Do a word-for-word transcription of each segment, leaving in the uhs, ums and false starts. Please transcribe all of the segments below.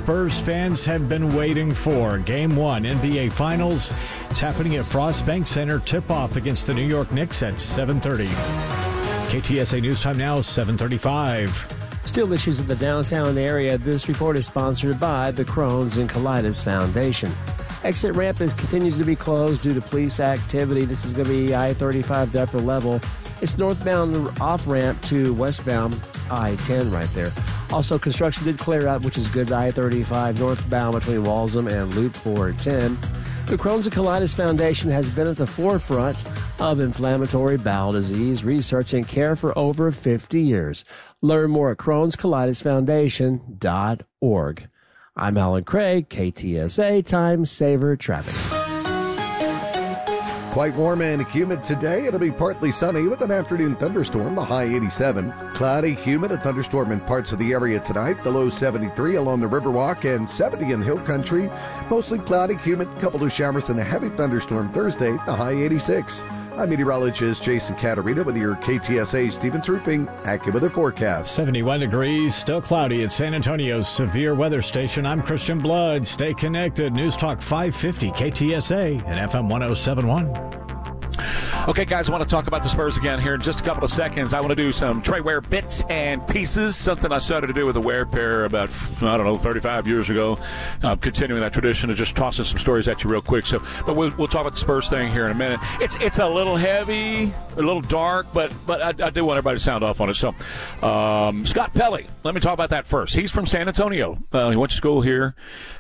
Spurs fans have been waiting for. Game one, N B A Finals. It's happening at Frost Bank Center. Tip-off against the New York Knicks at seven thirty. K T S A News Time now, seven thirty-five. Still issues in the downtown area. This report is sponsored by the Crohn's and Colitis Foundation. Exit ramp is, continues to be closed due to police activity. This is going to be I thirty-five, the upper level. It's northbound off-ramp to westbound I ten right there. Also, construction did clear out, which is good, I thirty-five northbound between Walsham and Loop four ten. The Crohn's and Colitis Foundation has been at the forefront of inflammatory bowel disease research and care for over fifty years. Learn more at crohns colitis foundation dot org. I'm Alan Craig, K T S A Time Saver Traffic. Quite warm and humid today. It'll be partly sunny with an afternoon thunderstorm, the high eighty-seven. Cloudy, humid, a thunderstorm in parts of the area tonight, the low seventy-three along the Riverwalk and seventy in Hill Country. Mostly cloudy, humid, couple of showers and a heavy thunderstorm Thursday, the high eighty-six. I'm meteorologist Jason Caterina with your K T S A Stevens Roofing AccuWeather forecast. seventy-one degrees, still cloudy at San Antonio's severe weather station. I'm Christian Blood. Stay connected. News Talk five fifty K T S A and F M one oh seven point one. Okay, guys, I want to talk about the Spurs again here in just a couple of seconds. I want to do some Trey Ware bits and pieces, something I started to do with the Ware pair about, I don't know, thirty-five years ago. Uh, continuing that tradition of just tossing some stories at you real quick. So, but we'll, we'll talk about the Spurs thing here in a minute. It's it's a little heavy, a little dark, but but I, I do want everybody to sound off on it. So, um, Scott Pelley, let me talk about that first. He's from San Antonio. Uh, he went to school here.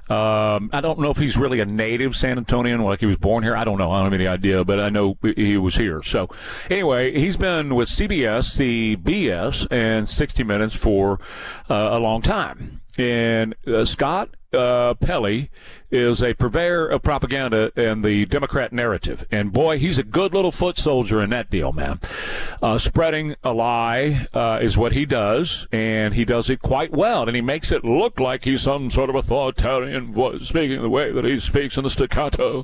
Um, I don't know if he's really a native San Antonian, like he was born here. I don't know. I don't have any idea, but I know he was here. So anyway, he's been with C B S, C B S, and sixty minutes for uh, a long time. And uh, Scott uh, Pelley is a purveyor of propaganda and the Democrat narrative. And, boy, he's a good little foot soldier in that deal, man. Uh, spreading a lie uh, is what he does, and he does it quite well. And he makes it look like he's some sort of authoritarian voice, speaking the way that he speaks in the staccato.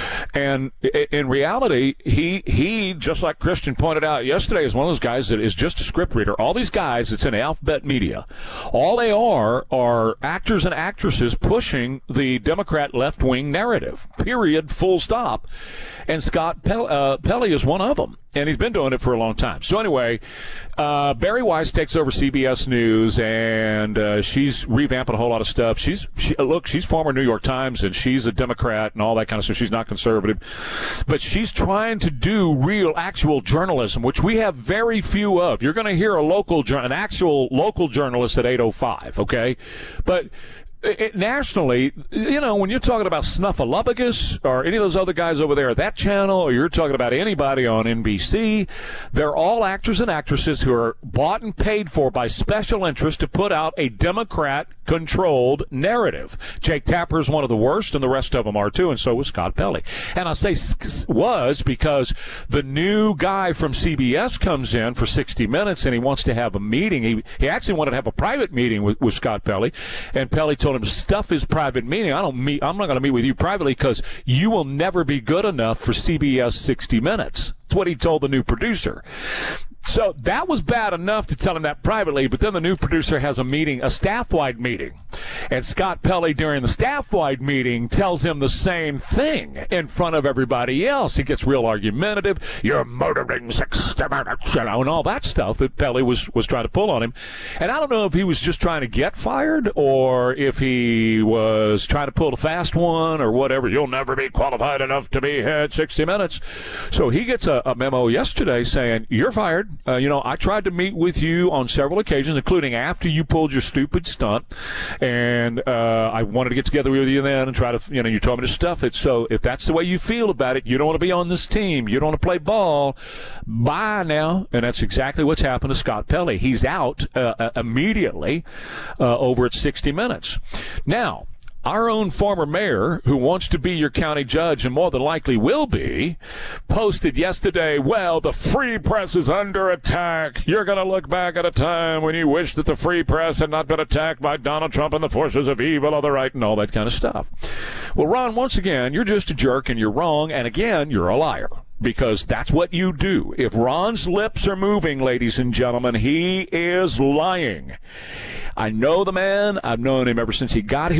And in reality, he, he, just like Christian pointed out yesterday, is one of those guys that is just a script reader. All these guys, it's in alphabet media. All they are are actors and actresses pushing the Democrat left-wing narrative, period, full stop. And Scott Pell- uh, Pelley is one of them, and he's been doing it for a long time. So anyway, uh, Barry Weiss takes over C B S News, and uh, she's revamping a whole lot of stuff. She's she, look, she's former New York Times, and she's a Democrat and all that kind of stuff. She's not conservative, but she's trying to do real, actual journalism, which we have very few of. You're going to hear a local, an actual local journalist at eight oh five, okay? But It, nationally, you know, when you're talking about Snuffleupagus or any of those other guys over there at that channel, or you're talking about anybody on N B C, they're all actors and actresses who are bought and paid for by special interests to put out a Democrat-controlled narrative. Jake Tapper is one of the worst, and the rest of them are too, and so was Scott Pelley. And I say was because the new guy from C B S comes in for sixty minutes, and he wants to have a meeting. He, he actually wanted to have a private meeting with, with Scott Pelley, and Pelley told him, stuff his private meeting. I don't meet. I'm not going to meet with you privately because you will never be good enough for C B S sixty minutes. That's what he told the new producer. So that was bad enough to tell him that privately, but then the new producer has a meeting, a staff-wide meeting. And Scott Pelley, during the staff-wide meeting, tells him the same thing in front of everybody else. He gets real argumentative. You're murdering sixty minutes, you know, and all that stuff that Pelley was, was trying to pull on him. And I don't know if he was just trying to get fired or if he was trying to pull a fast one or whatever. You'll never be qualified enough to be here at sixty minutes. So he gets a, a memo yesterday saying, you're fired. Uh, you know, I tried to meet with you on several occasions, including after you pulled your stupid stunt, and uh, I wanted to get together with you then and try to, you know, you told me to stuff it. So if that's the way you feel about it, you don't want to be on this team, you don't want to play ball, bye now. And that's exactly what's happened to Scott Pelley. He's out uh, immediately uh, over at sixty minutes. Now, our own former mayor, who wants to be your county judge and more than likely will be, posted yesterday, well, the free press is under attack. You're going to look back at a time when you wish that the free press had not been attacked by Donald Trump and the forces of evil of the right and all that kind of stuff. Well, Ron, once again, you're just a jerk and you're wrong, and again, you're a liar. Because that's what you do. If Ron's lips are moving, ladies and gentlemen, he is lying. I know the man. I've known him ever since he got here.